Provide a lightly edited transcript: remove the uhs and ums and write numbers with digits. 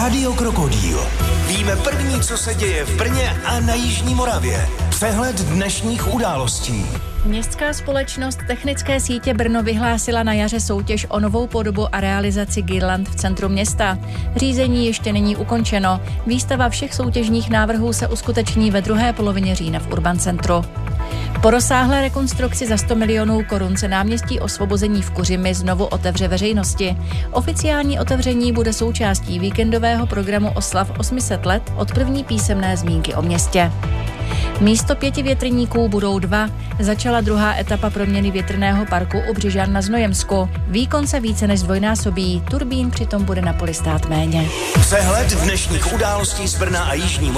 Rádio Krokodýl. Víme první, co se děje v Brně a na Jižní Moravě. Přehled dnešních událostí. Městská společnost Technické sítě Brno vyhlásila na jaře soutěž o novou podobu a realizaci girland v centru města. Řízení ještě není ukončeno. Výstava všech soutěžních návrhů se uskuteční ve druhé polovině října v Urban centru. Po rozsáhlé rekonstrukci za 100 milionů korun se náměstí Osvobození v Kuřimi znovu otevře veřejnosti. Oficiální otevření bude součástí víkendového programu oslav 800 let od první písemné zmínky o městě. Místo 5 větrníků budou 2. Začala druhá etapa proměny větrného parku u Břižan na Znojemsku. Výkon se více než zdvojnásobí, turbín přitom bude na poli stát méně. Přehled dnešních událostí z Brna a Jižní